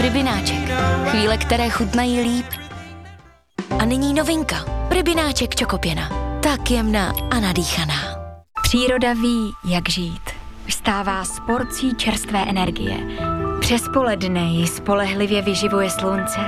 Rybináček. Chvíle, které chutnají líp. A nyní novinka. Rybináček čokopěna. Tak jemná a nadýchaná. Příroda ví, jak žít. Vstává s porcí čerstvé energie. Přes poledne ji spolehlivě vyživuje slunce